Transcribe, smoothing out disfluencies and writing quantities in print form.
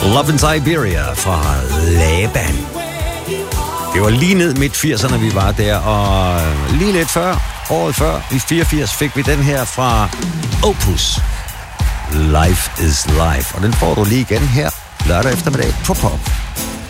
Love in Siberia fra Laban. Det var lige ned midt 80'erne, vi var der, og lige lidt før, året før, i 84, fik vi den her fra Opus. Life is Life. Og den får du lige igen her lørdag eftermiddag på Pop.